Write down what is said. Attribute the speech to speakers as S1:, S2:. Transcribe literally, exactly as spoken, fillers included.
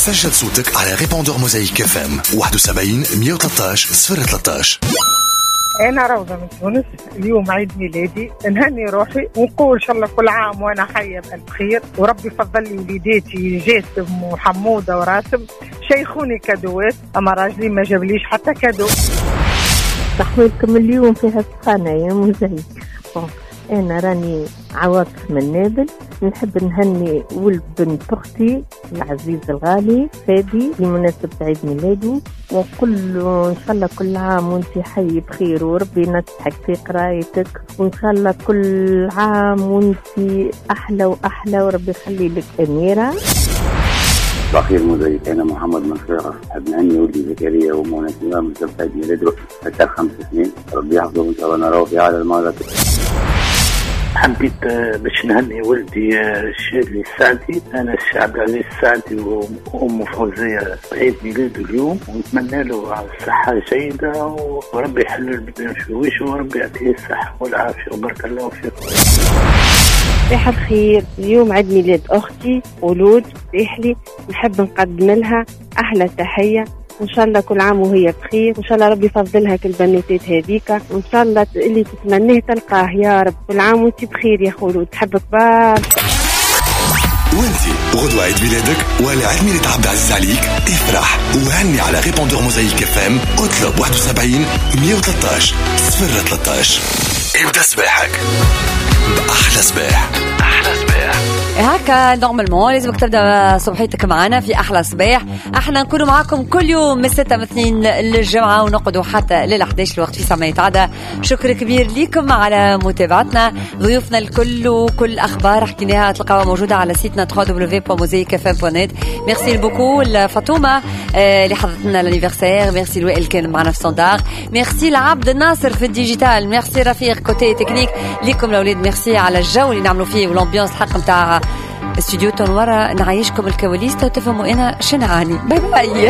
S1: سجل صوتك على ريبوندور موزايك اف ام واحد وسبعين مية وثلاثة عشر صفر ثلاثة عشر.
S2: أنا روضة من تونس. اليوم عيد ميلادي، نهني روحي ونقول إن شاء الله كل عام وأنا حية بألف خير، وربي فضل لي وليداتي جاسم وحمودة وراسم شيخوني كادوات، أما راجلي ما جابليش حتى كادو.
S3: تحويلكم اليوم فيها سخانة يا موزايك. أنا راني عواطف من نابل، نحب نهني ولد بنت أختي العزيز الغالي فادي بمناسبة عيد ميلاده، وكل إن شاء الله كل عام وانت حي بخير وربي ينجحك في قرايتك، وإن شاء الله كل عام وانت أحلى وأحلى وربي يخلي لك أميرة.
S4: بخير موزايك. أنا محمد منصور، نحب نهني ولدي زكريا ومناسبة مناسبة عيد ميلاده حتى خمس سنين، ربي يحفظه إن شاء الله نراه في أعلى المراتب.
S5: حبيت باش نهني ولدي الشادلي السعدي، انا الشعب العزيز السعدي وام فوزيه عيد ميلاده اليوم، ونتمنى له الصحه جيده وربي يحل البدن في وجهه وربي يعطيه الصحه والعافيه وبارك الله فيكم.
S6: صباح الخير. اليوم عيد ميلاد اختي ولود ريحلي، نحب نقدم لها احلى تحيه، ان شاء الله كل عام وهي بخير، وان شاء الله ربي يفضلها كل البنوتات هذيك، وان شاء الله اللي تتمنيه تلقاه يا رب. كل عام وانت بخير يا خلود، تحبك برشا.
S1: وانتي غدوة عيد ميلادك ولا عيد ميلاد عبد العزيز عليك؟ افرح وهني على ريبوندور موزايك اف ام، اطلب واحد وسبعين مية وثلاثة عشر صفر ثلاثة عشر. ابدأ صباحك بأحلى صباح. أحلى صباح
S7: هكا نورمالمون لازمك تبدا صبحيتك معنا في احلى صباح. احنا نكونوا معكم كل يوم من ستة مثنين للجمعه ونقعدوا حتى للحداش الوقت في ساعه يتعدى. شكر كبير لكم على متابعتنا، ضيوفنا الكل وكل اخبار حكيناها تلقاوها موجوده على سيتنا دبليو دبليو دبليو دوت موزايك اف ام دوت نت. ميرسي بوكو لفاطمه اللي حضرتنا الانيفرسير، ميرسي الوائل كان معنا في صنداق، ميرسي لعبد الناصر في الديجيتال، ميرسي رفيق كوتي تكنيك، ليكم الاولاد ميرسي على الجو اللي نعملوا فيه والامبيونس الحق نتاع استوديو تنورة، نعيشكم الكواليس وتفهموا انا شنعاني. باي باي.